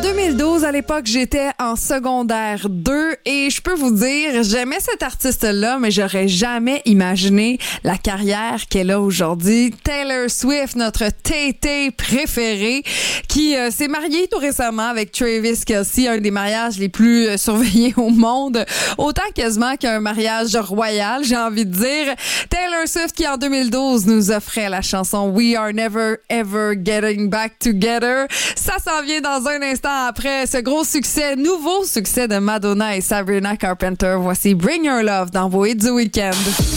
2012, à l'époque, j'étais en secondaire 2 et je peux vous dire, j'aimais cet artiste-là, mais j'aurais jamais imaginé la carrière qu'elle a aujourd'hui. Taylor Swift, notre Tay-Tay préférée, qui s'est mariée tout récemment avec Travis Kelce, un des mariages les plus surveillés au monde, autant quasiment qu'un mariage royal, j'ai envie de dire. Taylor Swift qui, en 2012, nous offrait la chanson We Are Never Ever Getting Back Together. Ça s'en vient dans un instant après ce gros succès, nouveau succès de Madonna et Sabrina Carpenter. Voici Bring Your Love dans vos hits du week-end.